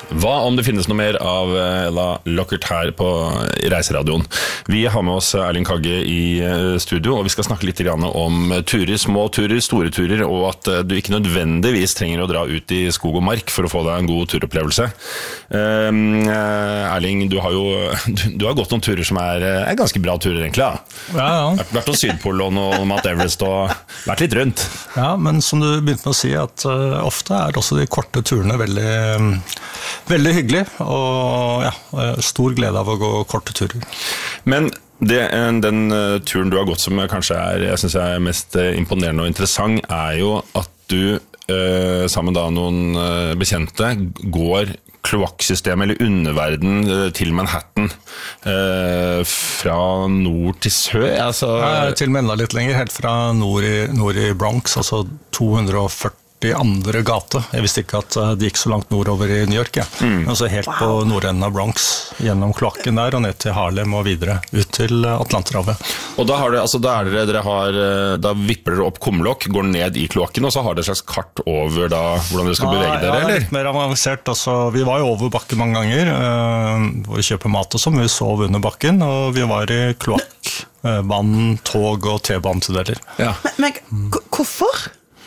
Hva om det finnes noe mer av Ella Lockert her på Reiseradioen? Vi har med oss Erling Kagge i studio, og vi skal snakke litt om turer, små turer, store turer, og at du ikke nødvendigvis trenger å dra ut i skog og mark for å få deg en god turopplevelse. Erling, du har gått noen turer som er ganske bra turer egentlig, ja? Ja. Vært hos Sydpolen og Mount Everest og vært litt rundt. Ja, men som du begynte med å si, at ofte er også de korte turene veldig hyggelig, og ja, stor glede av å gå korte turer. Men den turen du har gått som kanskje jeg synes er mest imponerende og interessant, er jo at du sammen da noen bekjente går kloakksystem eller underverden til Manhattan fra nord til sør, altså... Ja, til og med enda litt lenger, helt fra nord i Bronx, altså 240 andre gate. Jeg visste ikke at det gikk så langt nordover i New York, ja. Altså helt på nordenden av Bronx, gjennom kloakken der, og ned til Harlem og videre, ut til Atlanterhavet. Og da da vipper dere opp kumlokk, går ned i kloakken, og så har dere et slags kart over da, hvordan dere skal bevege dere, eller? Ja, det er litt mer avansert. Altså, vi var jo over bakken mange ganger, hvor vi kjøper mat og sånn, vi sov under bakken, og vi var i kloakk, vann, tog og T-banetunneler. Ja. Men hvorfor?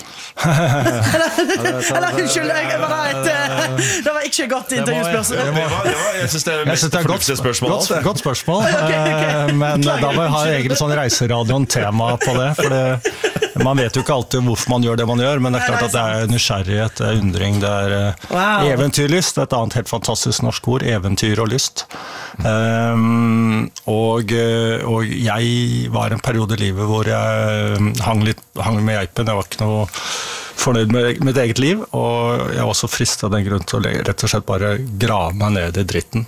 Eller unnskyld, det var ikke godt intervjuspørsmål. Jeg synes det er mest fornuftige spørsmål. Godt spørsmål, men da må jeg ha egentlig sånn reiseradioen-tema på det, for man vet jo ikke alltid hvorfor man gjør det man gjør, men det er klart at det er nysgjerrighet, det er undring, det er eventyrlyst, et annet helt fantastisk norsk ord, eventyr og lyst. Og jeg var en periode i livet hvor jeg hang med geipen, jeg var ikke noe fornøyd med mitt eget liv, og jeg var også fristet av den grunn til å rett og slett bare grave meg ned i dritten,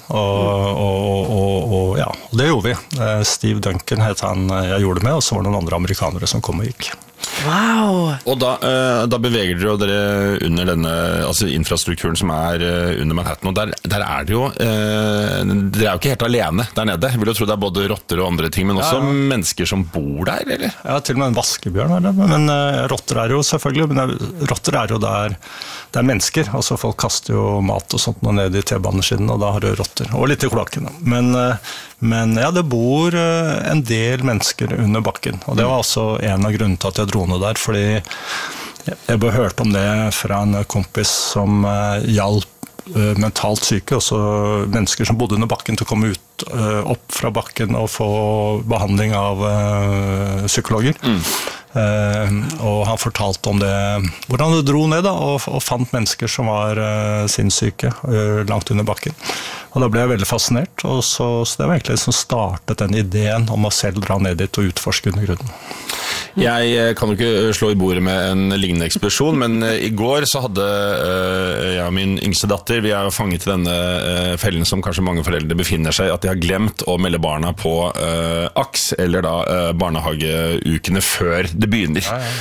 og ja, det gjorde vi. Steve Duncan het han jeg gjorde det med, og så var det noen andre amerikanere som kom og gikk. Wow! Og da beveger dere under denne infrastrukturen som under Manhattan, og der er det jo dere er jo ikke helt alene der nede. Jeg vil jo tro det er både rotter og andre ting, men også mennesker som bor der, eller? Ja, til og med en vaskebjørn er det, men rotter er jo selvfølgelig, men rotter er jo der mennesker, altså folk kaster jo mat og sånt ned i T-baneskinnet, og da har du rotter, og litt i kloakken. Men ja, det bor en del mennesker under bakken, og det var også en av grunnene til at jeg dro ned der, fordi jeg bare hørte om det fra en kompis som hjalp mentalt syke, også mennesker som bodde under bakken til å komme opp fra bakken og få behandling av psykologer. Og han fortalte om det, hvordan du dro ned da, og fant mennesker som var sinnssyke langt under bakken. Og da ble jeg veldig fascinert, og så det var egentlig det som startet den ideen om å selv dra ned dit og utforske undergrunnen. Jeg kan jo ikke slå i bordet med en lignende ekspedisjon, men i går så hadde jeg og min yngste datter, vi er jo fanget i denne fellen som kanskje mange foreldre befinner seg, at de har glemt å melde barna på AKS, eller da barnehageukene før det begynner.